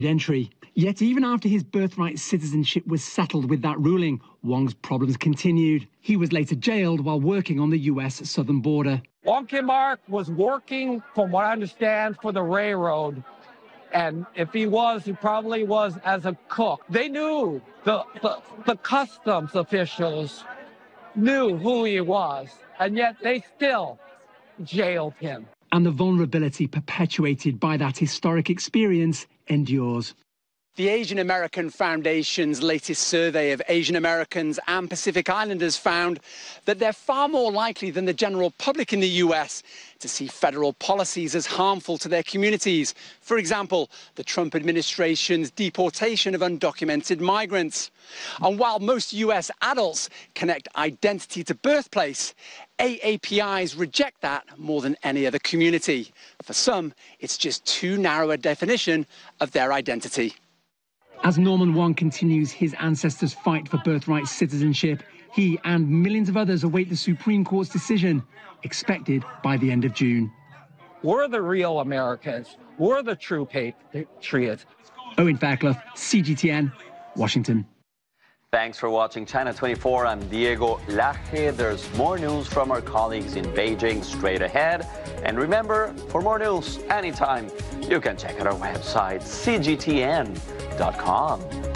entry. Yet even after his birthright citizenship was settled with that ruling, Wong's problems continued. He was later jailed while working on the US southern border. Wong Kim-ark was working, from what I understand, for the railroad. And if he was, he probably was as a cook. They knew, the customs officials knew who he was, and yet they still jailed him. And the vulnerability perpetuated by that historic experience endures. The Asian American Foundation's latest survey of Asian Americans and Pacific Islanders found that they're far more likely than the general public in the US to see federal policies as harmful to their communities. For example, the Trump administration's deportation of undocumented migrants. And while most US adults connect identity to birthplace, AAPIs reject that more than any other community. For some, it's just too narrow a definition of their identity. As Norman Wong continues his ancestors' fight for birthright citizenship, he and millions of others await the Supreme Court's decision, expected by the end of June. We're the real Americans. We're the true patriots. Owen Fairclough, CGTN, Washington. Thanks for watching China 24. I'm Diego Laje. There's more news from our colleagues in Beijing straight ahead. And remember, for more news anytime, you can check out our website, cgtn.com.